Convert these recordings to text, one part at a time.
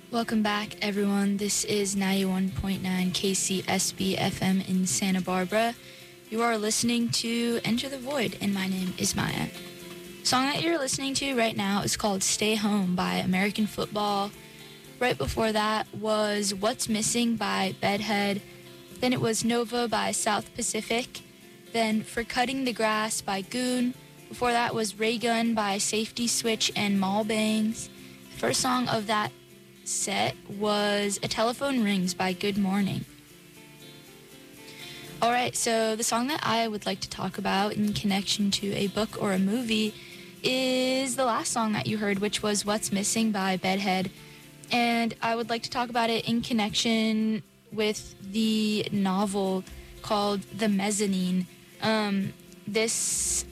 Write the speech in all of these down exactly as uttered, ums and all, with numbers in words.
Welcome back, everyone. This is ninety-one point nine K C S B F M in Santa Barbara. You are listening to Enter the Void, and my name is Maya. The song that you're listening to right now is called Stay Home by American Football. Right before that was What's Missing by Bedhead. Then it was Nova by South Pacific. Then For Cutting the Grass by Goon. Before that was Ray Gun by Safety Switch and Mall Bangs. The first song of that set was A Telephone Rings by Good Morning. Alright, so the song that I would like to talk about in connection to a book or a movie is the last song that you heard, which was What's Missing by Bedhead. And I would like to talk about it in connection with the novel called The Mezzanine. Um, this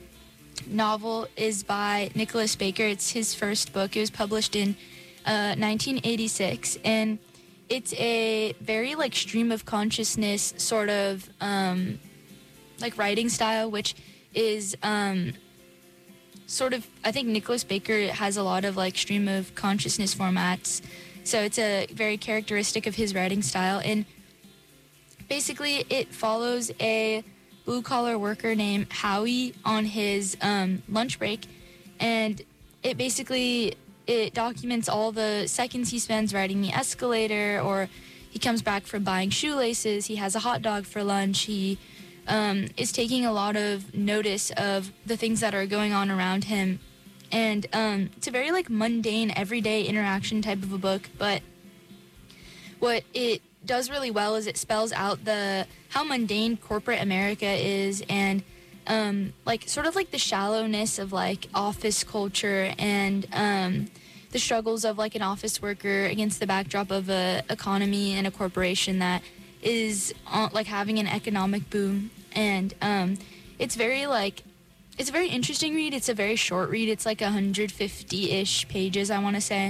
novel is by Nicholas Baker. It's his first book. It was published in Uh, nineteen eighty-six, and it's a very like stream of consciousness sort of um, like writing style, which is um, sort of, I think Nicholas Baker has a lot of like stream of consciousness formats, so it's a very characteristic of his writing style. And basically it follows a blue collar worker named Howie on his um, lunch break, and it basically it documents all the seconds he spends riding the escalator, or he comes back from buying shoelaces, he has a hot dog for lunch, he um, is taking a lot of notice of the things that are going on around him. And um, it's a very like mundane, everyday interaction type of a book, but what it does really well is it spells out the how mundane corporate America is, and Um, like sort of like the shallowness of like office culture, and um, the struggles of like an office worker against the backdrop of a economy and a corporation that is uh, like having an economic boom. And um, it's very like it's a very interesting read. It's a very short read. It's like one hundred fifty-ish pages, I want to say.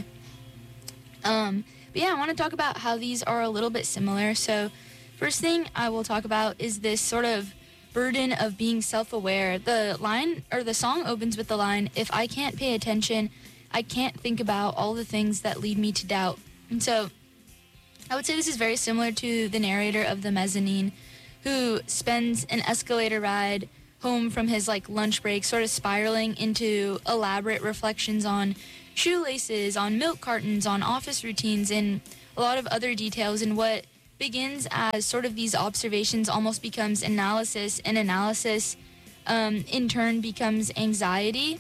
Um, but yeah, I want to talk about how these are a little bit similar. So first thing I will talk about is this sort of burden of being self-aware. The line, or the song opens with the line, "If I can't pay attention, I can't think about all the things that lead me to doubt." And so I would say this is very similar to the narrator of The Mezzanine, who spends an escalator ride home from his like lunch break sort of spiraling into elaborate reflections on shoelaces, on milk cartons, on office routines, and a lot of other details. And what begins as sort of these observations almost becomes analysis, and analysis um, in turn becomes anxiety.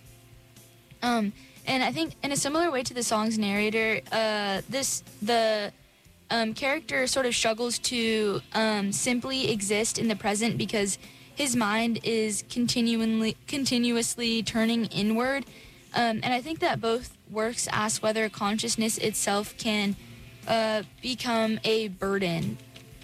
Um, and I think in a similar way to the song's narrator, uh, this the um, character sort of struggles to um, simply exist in the present because his mind is continually continuously turning inward. Um, and I think that both works ask whether consciousness itself can Uh, become a burden.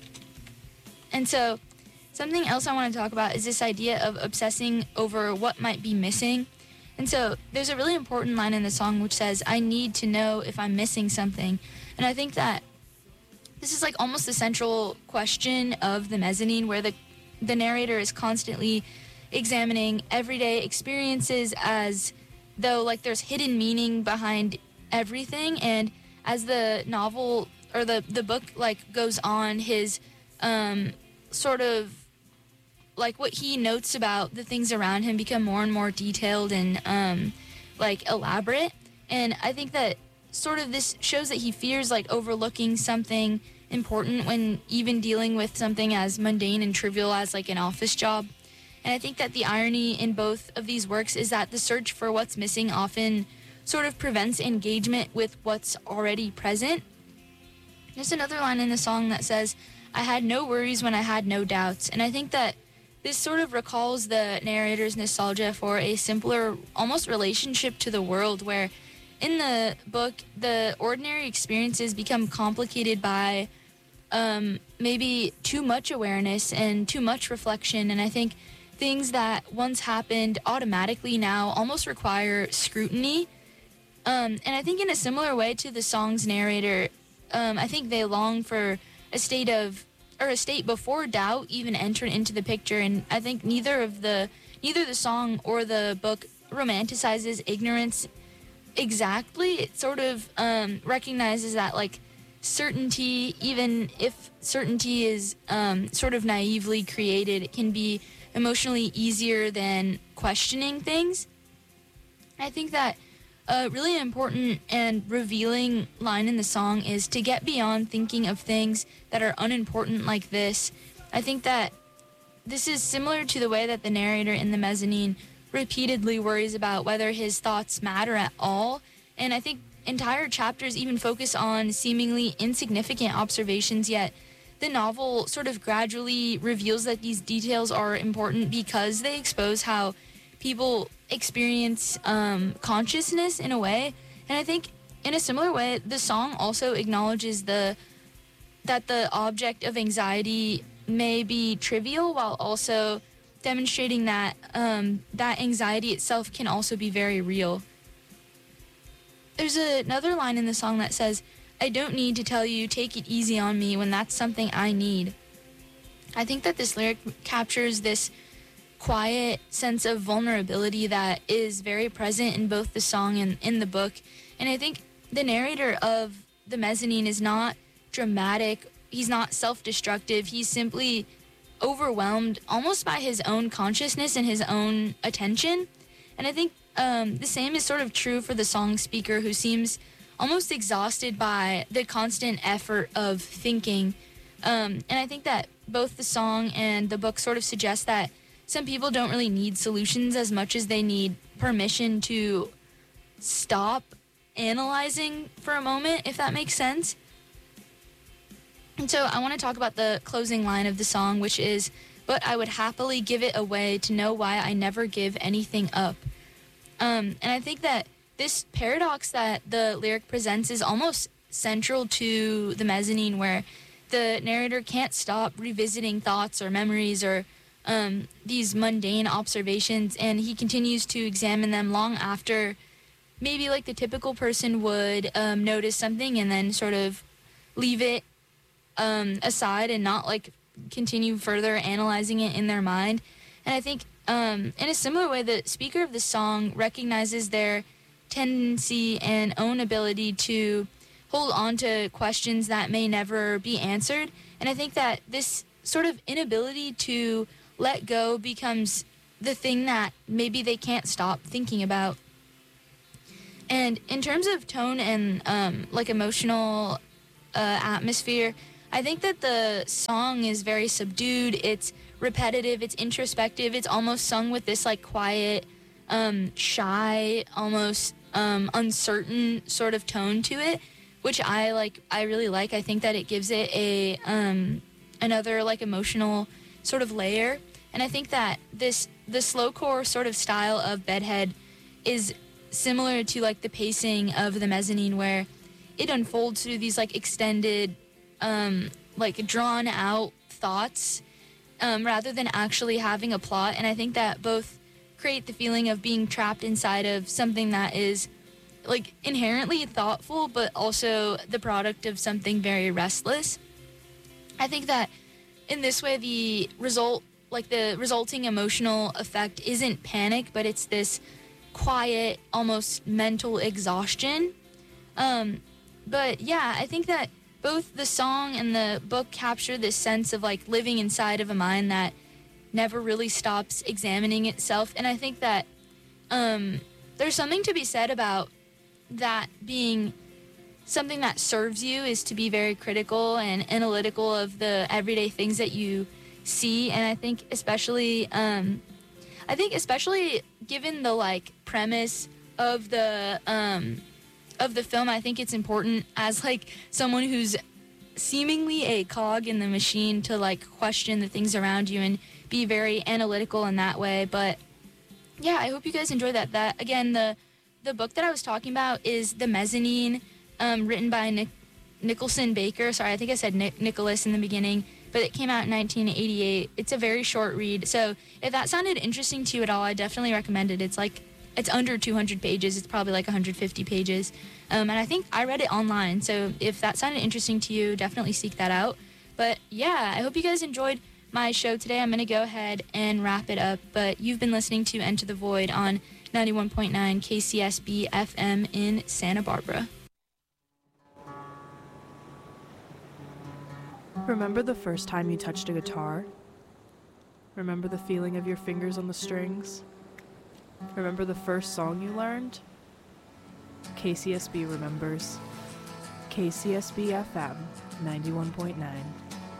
And so something else I want to talk about is this idea of obsessing over what might be missing. And so there's a really important line in the song which says, "I need to know if I'm missing something." And I think that this is like almost the central question of The Mezzanine, where the the narrator is constantly examining everyday experiences as though like there's hidden meaning behind everything. And as the novel or the, the book like goes on, his um, sort of like what he notes about the things around him become more and more detailed and um, like elaborate. And I think that sort of this shows that he fears like overlooking something important when even dealing with something as mundane and trivial as like an office job. And I think that the irony in both of these works is that the search for what's missing often sort of prevents engagement with what's already present. There's another line in the song that says, "I had no worries when I had no doubts." And I think that this sort of recalls the narrator's nostalgia for a simpler, almost relationship to the world, where in the book, the ordinary experiences become complicated by um, maybe too much awareness and too much reflection. And I think things that once happened automatically now almost require scrutiny. Um, and I think in a similar way to the song's narrator, um, I think they long for a state of, or a state before doubt even entered into the picture. And I think neither of the, neither the song or the book romanticizes ignorance exactly. It sort of um, recognizes that, like, certainty, even if certainty is um, sort of naively created, it can be emotionally easier than questioning things. I think that a really important and revealing line in the song is to get beyond thinking of things that are unimportant like this. I think that this is similar to the way that the narrator in the mezzanine repeatedly worries about whether his thoughts matter at all. And I think entire chapters even focus on seemingly insignificant observations, yet the novel sort of gradually reveals that these details are important because they expose how people experience um, consciousness in a way. And I think in a similar way, the song also acknowledges the that the object of anxiety may be trivial, while also demonstrating that um, that anxiety itself can also be very real. There's another line in the song that says, "I don't need to tell you, take it easy on me when that's something I need." I think that this lyric captures this quiet sense of vulnerability that is very present in both the song and in the book. And I think the narrator of the mezzanine is not dramatic. He's not self-destructive. He's simply overwhelmed almost by his own consciousness and his own attention. And I think um, the same is sort of true for the song speaker, who seems almost exhausted by the constant effort of thinking. Um, and I think that both the song and the book sort of suggest that some people don't really need solutions as much as they need permission to stop analyzing for a moment, if that makes sense. And so I want to talk about the closing line of the song, which is, "But I would happily give it away to know why I never give anything up." Um, and I think that this paradox that the lyric presents is almost central to the mezzanine, where the narrator can't stop revisiting thoughts or memories or um, these mundane observations, and he continues to examine them long after maybe like the typical person would um, notice something and then sort of leave it um, aside and not like continue further analyzing it in their mind. And I think um, in a similar way, the speaker of the song recognizes their tendency and own ability to hold on to questions that may never be answered. And I think that this sort of inability to let go becomes the thing that maybe they can't stop thinking about. And in terms of tone and um, like emotional uh, atmosphere, I think that the song is very subdued. It's repetitive. It's introspective. It's almost sung with this like quiet, um, shy, almost um, uncertain sort of tone to it, which I like. I really like. I think that it gives it a um, another like emotional sort of layer. And I think that this the slowcore sort of style of Bedhead is similar to like the pacing of the mezzanine, where it unfolds through these like extended, um, like drawn out thoughts, um, rather than actually having a plot. And I think that both create the feeling of being trapped inside of something that is like inherently thoughtful, but also the product of something very restless. I think that in this way, the result like the resulting emotional effect isn't panic, but it's this quiet, almost mental exhaustion. Um, but yeah, I think that both the song and the book capture this sense of like living inside of a mind that never really stops examining itself. And I think that um, there's something to be said about that being something that serves you, is to be very critical and analytical of the everyday things that you see. And I think especially um I think especially given the like premise of the um of the film, I think it's important as like someone who's seemingly a cog in the machine to like question the things around you and be very analytical in that way. But yeah, I hope you guys enjoyed that. That again, the the book that I was talking about is The Mezzanine, um, written by Nick Nicholson Baker. Sorry, I think I said Nick- Nicholas in the beginning. But it came out in nineteen eighty-eight. It's a very short read. So if that sounded interesting to you at all, I definitely recommend it. It's like, it's under two hundred pages. It's probably like one hundred fifty pages. Um, and I think I read it online. So if that sounded interesting to you, definitely seek that out. But yeah, I hope you guys enjoyed my show today. I'm going to go ahead and wrap it up. But you've been listening to Enter the Void on ninety-one point nine K C S B F M in Santa Barbara. Remember the first time you touched a guitar? Remember the feeling of your fingers on the strings? Remember the first song you learned? K C S B remembers. K C S B F M ninety-one point nine.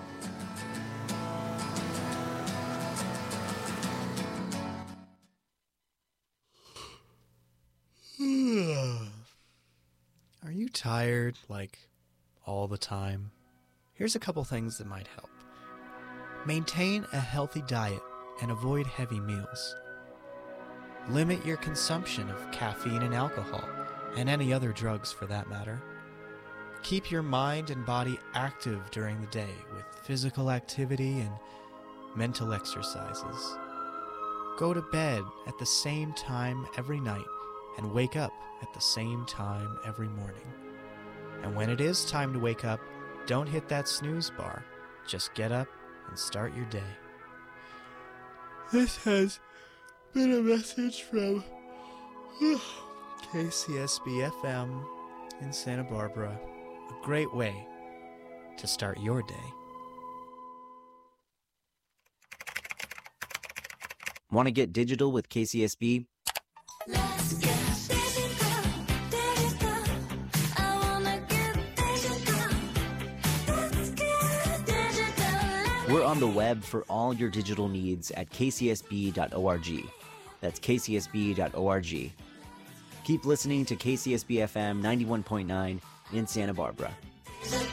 Are you tired, like, all the time? Here's a couple things that might help. Maintain a healthy diet and avoid heavy meals. Limit your consumption of caffeine and alcohol, and any other drugs for that matter. Keep your mind and body active during the day with physical activity and mental exercises. Go to bed at the same time every night and wake up at the same time every morning. And when it is time to wake up, don't hit that snooze bar. Just get up and start your day. This has been a message from K C S B F M in Santa Barbara. A great way to start your day. Want to get digital with K C S B? Let's get digital, digital. I wanna get digital. Let's get digital. We're on the web for all your digital needs at k c s b dot org. That's k c s b dot org. Keep listening to K C S B F M ninety-one point nine in Santa Barbara.